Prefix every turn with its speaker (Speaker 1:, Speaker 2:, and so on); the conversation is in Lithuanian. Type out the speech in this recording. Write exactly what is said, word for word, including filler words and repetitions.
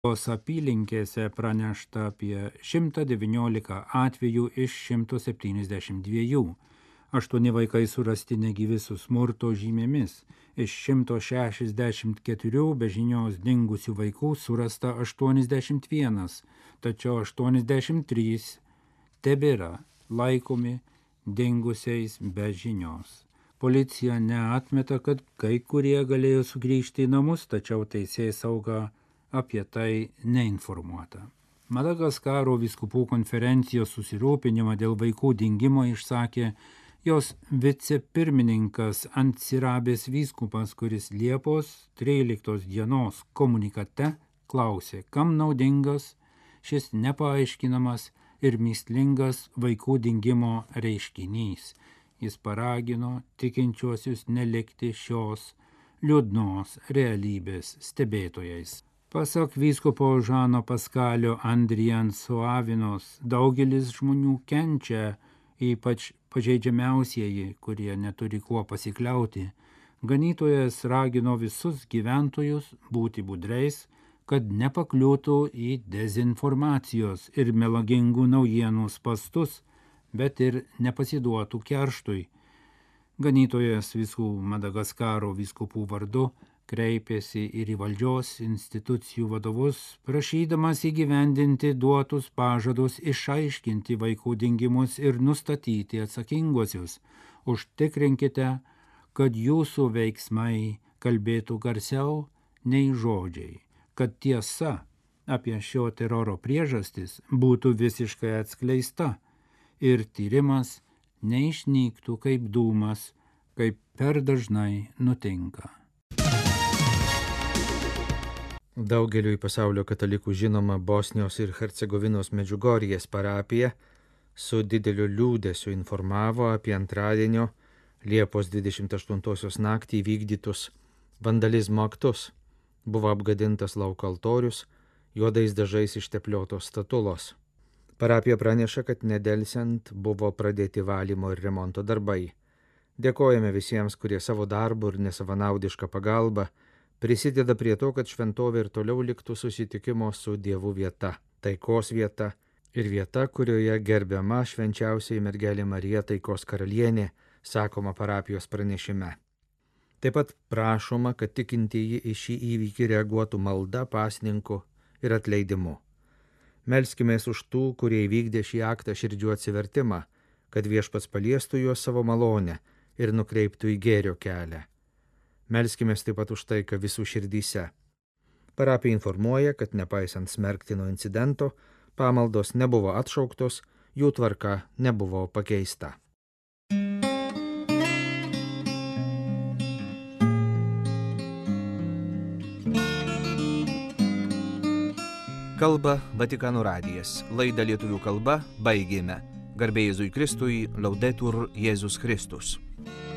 Speaker 1: Tos apylinkėse pranešta apie šimtą devyniolika atvejų iš šimto septyniasdešimt dviejų. Aštuoni vaikai surasti negyvi su smurto žymėmis. Iš šimto šešiasdešimt keturių be žinios dingusių vaikų surasta aštuoniasdešimt vienas, tačiau aštuoniasdešimt trys tebėra laikomi dingusiais be žinios. Policija neatmeta, kad kai kurie galėjo sugrįžti į namus, tačiau teisėsauga apie tai neinformuota. Madagaskaro vyskupų konferencijos susirūpinimą dėl vaikų dingimo išsakė jos vicepirmininkas Antsirabės vyskupas, kuris Liepos tryliktos dienos komunikate klausė, kam naudingas šis nepaaiškinamas ir mįslingas vaikų dingimo reiškinys. Jis paragino tikinčiuosius nelikti šios liūdnos realybės stebėtojais. Pasak vyskupo Žano Paskalio Andrijan Suavinos, daugelis žmonių kenčia, ypač pažeidžiamiausieji, kurie neturi kuo pasikliauti. Ganytojas ragino visus gyventojus būti budreis, kad nepakliūtų į dezinformacijos ir melagingų naujienų spastus, bet ir nepasiduotų kerštui. Ganytojas visų Madagaskaro vyskupų vardu kreipėsi ir į valdžios institucijų vadovus, prašydamas įgyvendinti duotus pažadus, išaiškinti vaikų dingimus ir nustatyti atsakinguosius. Užtikrinkite, kad jūsų veiksmai kalbėtų garsiau nei žodžiai, kad tiesa apie šio teroro priežastis būtų visiškai atskleista ir tyrimas neišnyktų kaip dūmas, kaip per dažnai nutinka.
Speaker 2: Daugeliui pasaulio katalikų žinoma Bosnijos ir Hercegovinos Medžiugorjės parapija su dideliu liūdesiu informavo apie antradienio Liepos dvidešimt aštuntosios naktį įvykdytus vandalizmo aktus. Buvo apgadintas lauko altorius, juodais dažais ištepliotos statulos. Parapija praneša, kad nedelsiant buvo pradėti valymo ir remonto darbai. Dėkojame visiems, kurie savo darbu ir nesavanaudišką pagalbą prisideda prie to, kad šventovė ir toliau liktų susitikimo su Dievu vieta, taikos vieta ir vieta, kurioje gerbiama švenčiausiai mergelė Marija taikos karalienė, sakoma parapijos pranešime. Taip pat prašoma, kad tikintieji į šį įvykį reaguotų malda, pasninku ir atleidimu. Melskimės už tų, kurie įvykdė šį aktą širdžių atsivertimą, kad Viešpats paliestų juos savo malonę ir nukreiptų į gėrio kelią. Melskimės taip pat už taiką visų širdyse. Parapija informuoja, kad nepaisant smerktino incidento, pamaldos nebuvo atšauktos, jų tvarka nebuvo pakeista. Kalba Vatikano radijas. Laidą lietuvių kalba baigėme. Garbė Jėzui Kristui, Laudetur Jėzus Kristus.